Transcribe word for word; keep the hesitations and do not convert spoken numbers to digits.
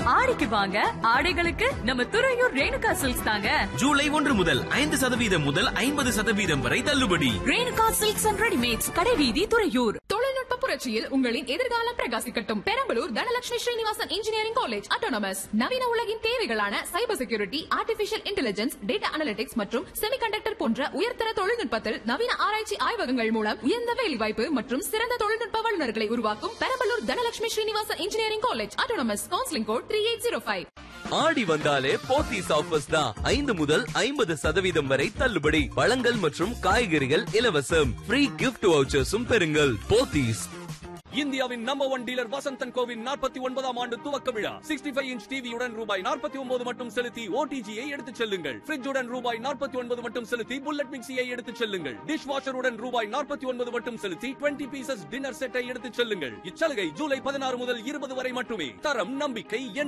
ஆடிக்கு வாங்க ஆடைகளுக்கு நம்ம துறையூர் ரேணுகா சில்க்ஸ் தாங்க. ஜூலை ஒன்று முதல் ஐந்து சதவீதம் முதல் ஐம்பது சதவீதம் வரை தள்ளுபடி. ரேணுகா சில்க்ஸ் அண்ட் ரெடிமேட்ஸ், கடைவீதி, துறையூர். தொழில்நுட்ப புரட்சியில் உங்களின் எதிர்காலம் பிரகாசிக்கட்டும். Perambalur Dhanalakshmi Srinivasan engineering college autonomous நவீன உலகின் தேவைகளான cyber security, artificial intelligence, data analytics மற்றும் செமிகண்டக்டர் போன்ற உயர்தர தொழில்நுட்பத்தில் நவீன ஆராய்ச்சி ஆய்வகங்கள் மூலம் உயர்ந்த வேலைவாய்ப்பு மற்றும் சிறந்த தொழில்நுட்ப வல்லுநர்களை உருவாக்கும் Perambalur Dhanalakshmi Srinivasan engineering college autonomous. Counselling code three eight zero five. ஆடி வந்தாலே போத்தீஸ் ஆஃபர்ஸ் தான். ஐந்து முதல் ஐம்பது சதவீதம் வரை தள்ளுபடி. பழங்கள் மற்றும் காய்கறிகள் இலவசம். ஃப்ரீ கிஃப்ட் வவுச்சர்ஸும் பெறுங்கள். போத்தீஸ். இந்தியாவின் number one dealer Vasanthan CoWIN நாற்பத்தி ஒன்பதாம் ஆண்டு துவக்க விழா. சிக்ஸ்டி ஃபைவ் இன்ச் டிவியுடன் ரூபாய் நாற்பத்தி ஒன்பது மட்டும் செலுத்தி ஓடிஜியை எடுத்துச் செல்லுங்கள். ஃப்ரிட்ஜுடன் ரூபாய் நாற்பத்தி ஒன்பது மட்டும் செலுத்தி புல்லட் மிக்சியை எடுத்துச் செல்லுங்கள். டிஷ் வாஷருடன் ரூபாய் நாற்பத்தி ஒன்பது மட்டும் செலுத்தி டுவெண்ட்டி பீசஸ் டின்னர் செட்டை எடுத்துச் செல்லுங்கள். இச்சலுகை ஜூலை பதினாறு முதல் இருபது வரை மட்டுமே. தரம், நம்பிக்கை